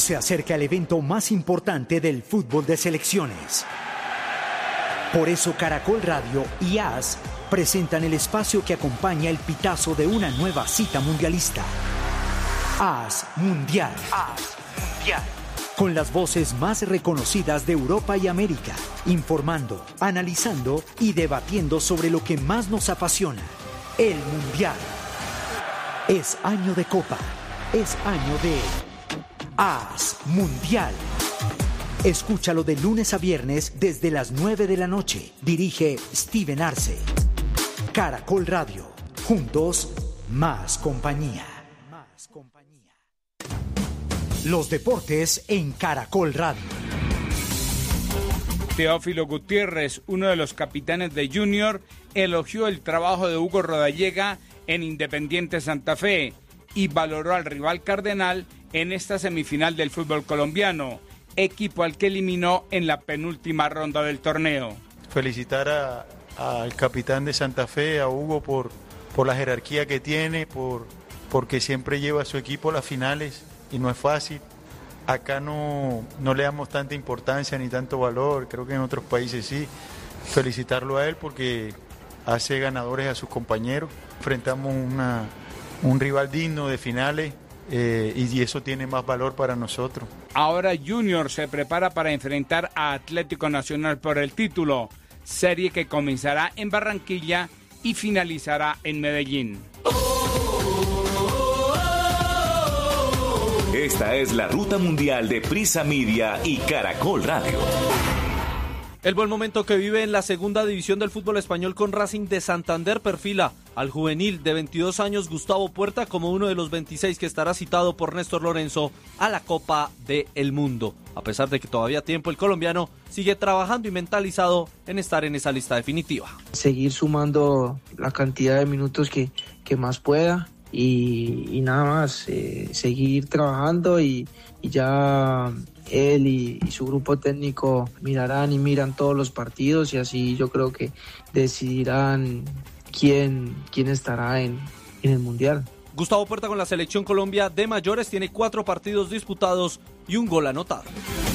Se acerca el evento más importante del fútbol de selecciones. Por eso Caracol Radio y AS presentan el espacio que acompaña el pitazo de una nueva cita mundialista. AS Mundial. AS Mundial. Con las voces más reconocidas de Europa y América, informando, analizando y debatiendo sobre lo que más nos apasiona, el Mundial. Es año de Copa, es año de AS Mundial. Escúchalo de lunes a viernes desde las 9 de la noche. Dirige Steven Arce. Caracol Radio. Juntos, más compañía. Los deportes en Caracol Radio. Teófilo Gutiérrez, uno de los capitanes de Junior, elogió el trabajo de Hugo Rodallega en Independiente Santa Fe y valoró al rival cardenal en esta semifinal del fútbol colombiano, equipo al que eliminó en la penúltima ronda del torneo. Felicitar al capitán de Santa Fe, a Hugo, por la jerarquía que tiene, porque siempre lleva a su equipo a las finales y no es fácil. Acá no le damos tanta importancia ni tanto valor, creo que en otros países sí. Felicitarlo a él porque hace ganadores a sus compañeros. Enfrentamos un rival digno de finales y eso tiene más valor para nosotros. Ahora Junior se prepara para enfrentar a Atlético Nacional por el título, serie que comenzará en Barranquilla y finalizará en Medellín. Esta es la ruta mundial de Prisa Media y Caracol Radio. El buen momento que vive en la segunda división del fútbol español con Racing de Santander perfila al juvenil de 22 años Gustavo Puerta como uno de los 26 que estará citado por Néstor Lorenzo a la Copa del Mundo. A pesar de que todavía tiempo, el colombiano sigue trabajando y mentalizado en estar en esa lista definitiva. Seguir sumando la cantidad de minutos que más pueda y nada más, seguir trabajando y ya él y su grupo técnico mirarán y miran todos los partidos y así yo creo que decidirán quién estará en el Mundial. Gustavo Puerta con la selección Colombia de mayores tiene 4 partidos disputados y un gol anotado.